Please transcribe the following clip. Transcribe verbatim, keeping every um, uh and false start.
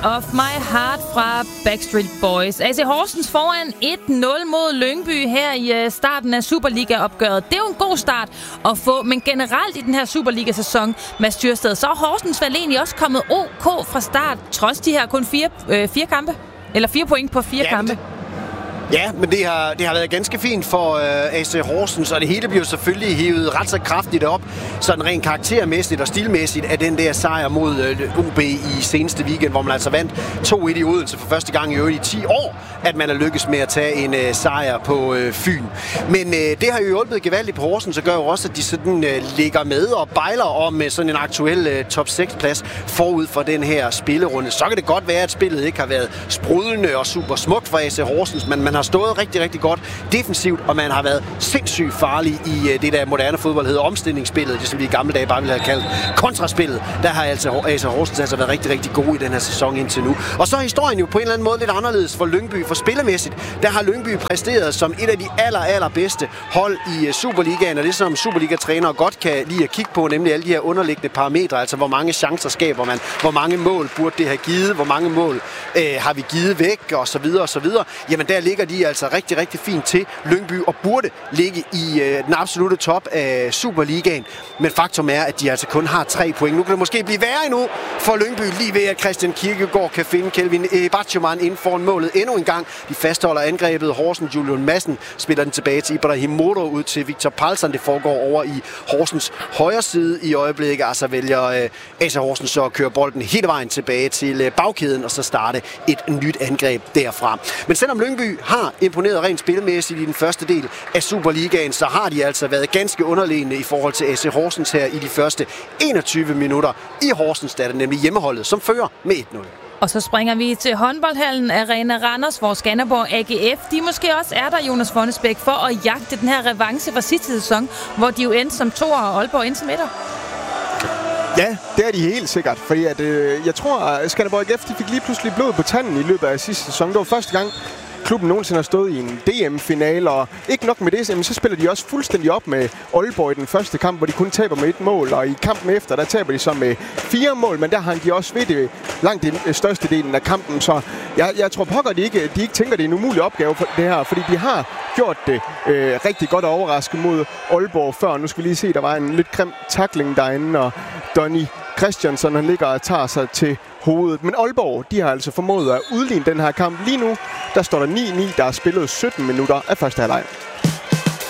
of My Heart fra Backstreet Boys. A C Horsens foran et nul mod Lyngby her i starten af Superliga-opgøret. Det er jo en god start at få, men generelt i den her Superliga-sæson, Mads Tyrsted, så er Horsens vel egentlig også kommet OK fra start, trods de her kun fire, øh, fire kampe? Eller fire point på fire ja, kampe? Det... Ja, men det har, det har været ganske fint for uh, A C Horsens, og det hele bliver selvfølgelig hævet ret så kraftigt op, sådan rent karaktermæssigt og stilmæssigt af den der sejr mod uh, O B i seneste weekend, hvor man altså vandt to et i Odense for første gang i øvrigt i ti år, at man er lykkes med at tage en uh, sejr på uh, Fyn. Men uh, det har jo hjulpet gevaldigt på Horsens, og gør jo også, at de sådan uh, ligger med og bejler om uh, sådan en aktuel uh, top seks plads forud for den her spillerunde. Så kan det godt være, at spillet ikke har været sprudlende og super smukt for A C Horsens, men man har stået rigtig, rigtig godt defensivt, og man har været sindssygt farlig i uh, det der moderne fodbold hedder omstillingsspillet, det som vi i gamle dage bare ville have kaldt kontraspillet. Der har altså A C Horsens altså været rigtig, rigtig gode i den her sæson indtil nu. Og så er historien jo på en eller anden måde lidt anderledes for Lyngby, for spillemæssigt, der har Lyngby præsteret som et af de aller, aller bedste hold i uh, Superligaen, og det som Superliga-trænere godt kan lide at kigge på, nemlig alle de her underliggende parametre, altså hvor mange chancer skaber man, hvor mange mål burde det have givet, hvor mange mål øh, har vi givet væk, og så videre, og så videre. Jamen der ligger de altså rigtig, rigtig fint til Lyngby og burde ligge i øh, den absolutte top af Superligaen. Men faktum er, at de altså kun har tre point. Nu kan det måske blive værre endnu for Lyngby, lige ved at Christian Kirkegaard kan finde Kelvin Ebatjeman inden foran målet endnu en gang. De fastholder angrebet. Horsens Julian Madsen spiller den tilbage til Ibrahim Moro ud til Victor Palsson. Det foregår over i Horsens højre side i øjeblikket. Altså vælger øh, A C Horsens så at køre bolden hele vejen tilbage til øh, bagkæden og så starte et nyt angreb derfra. Men selvom Lyngby har imponeret rent spilmæssigt i den første del af Superligaen, så har de altså været ganske underlegne i forhold til A C Horsens her i de første enogtyve minutter i Horsens, der er det nemlig hjemmeholdet, som fører med et nul. Og så springer vi til håndboldhallen Arena Randers, hvor Skanderborg A G F, de måske også er der, Jonas Fonnesbæk, for at jagte den her revanche fra sidste sæson, hvor de jo endte som toer og Aalborg endte som etter. Ja, det er de helt sikkert, fordi at, øh, jeg tror, at Skanderborg A G F de fik lige pludselig blod på tanden i løbet af sidste sæson. Det var første gang, klubben nogensinde har stået i en D M-finale, og ikke nok med det, så spiller de også fuldstændig op med Aalborg i den første kamp, hvor de kun taber med et mål, og i kampen efter, der taber de så med fire mål, men der har de også ved det langt den største delen af kampen, så jeg, jeg tror pokker, de ikke, de ikke tænker, det er en umulig opgave for det her, fordi de har gjort det øh, rigtig godt og overrasket mod Aalborg før. Nu skal vi lige se, der var en lidt grim tackling derinde, og Donny Christiansen, han ligger og tager sig til hovedet. Men Aalborg, de har altså formået at udligne den her kamp. Lige nu, der står der ni ni, der er spillet sytten minutter af første halvleg.